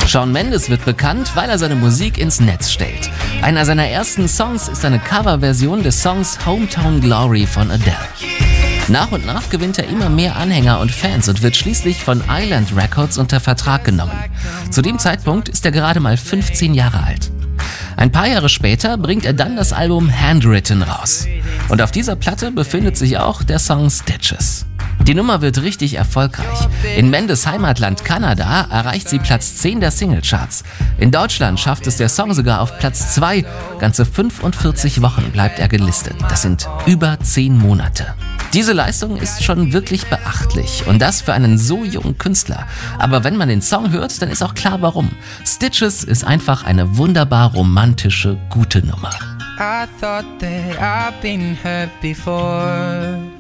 Shawn Mendes wird bekannt, weil er seine Musik ins Netz stellt. Einer seiner ersten Songs ist eine Coverversion des Songs Hometown Glory von Adele. Nach und nach gewinnt er immer mehr Anhänger und Fans und wird schließlich von Island Records unter Vertrag genommen. Zu dem Zeitpunkt ist er gerade mal 15 Jahre alt. Ein paar Jahre später bringt er dann das Album Handwritten raus. Und auf dieser Platte befindet sich auch der Song Stitches. Die Nummer wird richtig erfolgreich. In Mendes Heimatland Kanada erreicht sie Platz 10 der Singlecharts. In Deutschland schafft es der Song sogar auf Platz 2. Ganze 45 Wochen bleibt er gelistet. Das sind über 10 Monate. Diese Leistung ist schon wirklich beachtlich und das für einen so jungen Künstler. Aber wenn man den Song hört, dann ist auch klar warum. Stitches ist einfach eine wunderbar romantische, gute Nummer. I thought that I've been hurt before.